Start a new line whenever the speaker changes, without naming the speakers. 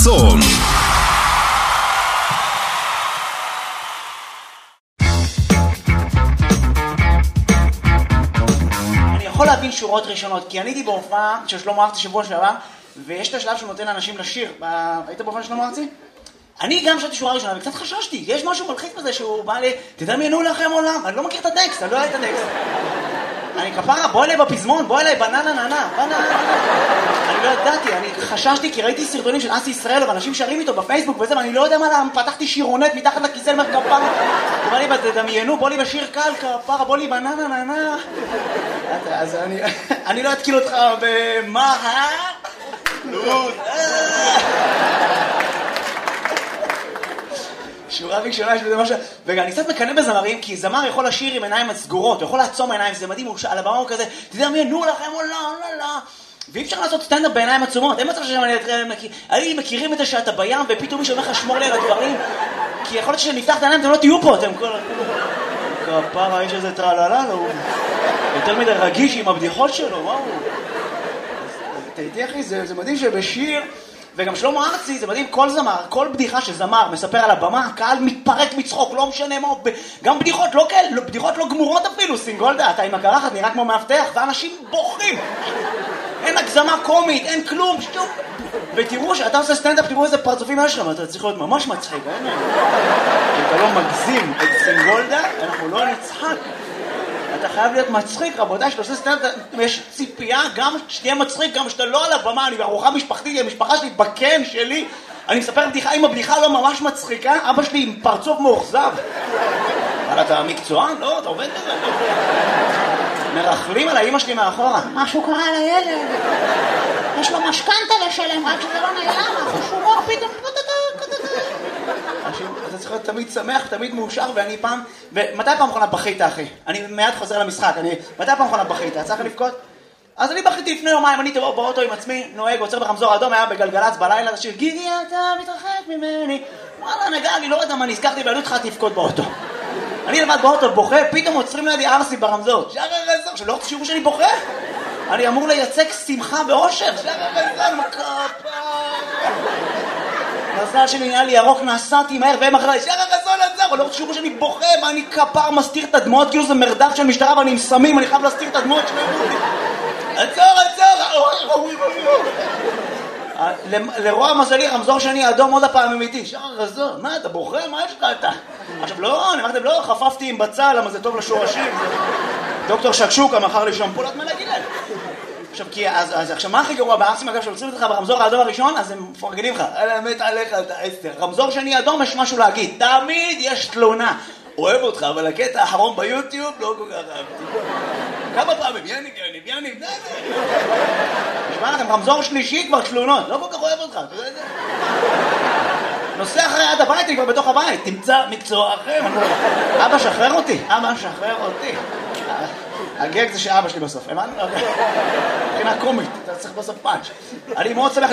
חסון.
אני יכול להבין שורות ראשונות, כי אני הייתי בהופעה של שלמה ארצי שבוע שעבר, ויש את השלב שהוא נותן לאנשים לשיר. היית בהופעה של שלמה ארצי? אני גם שרתי שורה ראשונה, וקצת חששתי, יש משהו מלחיץ בזה שהוא בא לי, תדמיינו לכם עולם, אני לא מכיר את הטקסט, אני לא יודע את הטקסט. אני כפרה, בוא אליי בפזמון, בוא אליי בננה ננה, אני לא ידעתי, אני חששתי כי ראיתי סרטונים של אסי ישראל, ואנשים שרים איתו בפייסבוק וזה, ואני לא יודע מה, פתחתי שירונט מתחת לכיסא למר כפרה, הוא בא לי תדמיינו, בוא לי בשיר קל כפרה, בוא לי בננה ננה. אז אני לא אתקיל אותך במה, שורה ראשונה של זה משהו, וגם אני קצת מקנא בזמרים, כי זמר יכול לשיר עם עיניים סגורות, הוא יכול לעצום עיניים, זה מדהים, על הבמה הוא כזה, תדמיינו לכם עולם, ואי אפשר לעשות סטנדאפ בעיניים עצומות, אין מצב שאני מכירים את זה שאתה בים, ופתאום מישהו אומר לך שמור לי על הדברים, כי יכול להיות שנפתח את העיניים, אתם לא תהיו פה, אתם כל... כפרה, האיש הזה טרללה, הוא יותר מדי רגיש עם הבדיחות שלו, וואו. תהייתי אחי, זה מדהים שבשיר... וגם שלמה ארצי, זה מדהים, כל זמר, כל בדיחה שזמר מספר על הבמה, הקהל מתפרק מצחוק, לא משנה מה, גם בדיחות לא כאלה, בדיחות לא גמורות אפילו, סינגולדה, אתה עם הקרחת נראה כמו מאבטח, ואנשים בוכים. אין הגזמה קומית, אין כלום, שטוב. ותראו שאתה עושה סטנדאפ, תראו איזה פרצופים יש לך, אתה צריך להיות ממש מצחיק, אין? אתה לא מגזים את סינגולדה, אנחנו לא נצחק. אתה חייב להיות מצחיק, רבותיי, שאתה עושה סטנדאפ, יש ציפייה, גם שתהיה מצחיק, גם שאתה לא על הבמה, אני בארוחה משפחתית, המשפחה שלי בקן שלי, אני מספר בדיחה, אם הבדיחה לא ממש מצחיקה, אבא שלי עם פרצוף מאוכזב. אבל אתה מקצוען? לא, אתה עובד בזה. מרחלים על האמא שלי מאחורה. משהו קרה לילד. יש לו משכנתה לשלם, רק שזה לא נעלם, חשומור פתאום. אתה צריך להיות תמיד שמח, תמיד מאושר, ואני פעם... ומתי פעם אחרונה בכית, אחי? אני מיד חוזר למשחק, מתי פעם אחרונה בכית? צריך לבכות? אז אני בכיתי לפני יומיים, אני באוטו עם עצמי, נוהג, עוצר ברמזור אדום, היה בגלגלץ בלילה, זה שיר, גיגי אתה מתרחק ממני. וואלה, נגע, אני לא יודע מה נזכרתי, ואני התחלתי לבכות באוטו. אני לבד באוטו בוכה, פתאום עוצרים לידי ארסי ברמזור. שרר רזור, שלא רוצה שיראו שאני בוכה? אני אמור לייצג שמחה ואושר. שרר רזור, מקפה. מזל שלי נהיה לי ירוק, נסעתי מהר, והם אחרי, שרר רזון עצר, לא חשוב שאני בוכה, ואני כפר מסתיר את הדמעות, כאילו זה מרדף של משטרה, ואני עם סמים, אני חייב להסתיר את הדמעות שלהם. עצור! לרוע מזלי, רמזור שני אדום עוד הפעם אמיתי. שרר רזון, מה אתה בוכה? מה יש לך אתה? עכשיו לא, אני אמרתם לא, חפפתי עם בצל, למה זה טוב לשורשים. דוקטור שקשוקה מכר לי שמפולת מלגילל. עכשיו מה הכי גרוע בארסים אגב שעוצרים אותך ברמזור האדום הראשון, אז הם מפרגנים לך, מת עליך אתה אסתר, רמזור שני אדום יש משהו להגיד, תמיד יש תלונה, אוהב אותך אבל הקטע האחרון ביוטיוב לא כל כך אהבתי. כמה פעמים, יניב, נשמע לכם, רמזור שלישי כבר תלונות, לא כל כך אוהב אותך, אתה יודע את זה? נוסע אחרי עד הבית, אני כבר בתוך הבית, תמצא מקצוע אחר, אבא שחרר אותי. הגג זה שאבא שלי בסוף, הבנת? מבחינה קומית, אתה צריך בסוף פאנץ'. אני מאוד שמח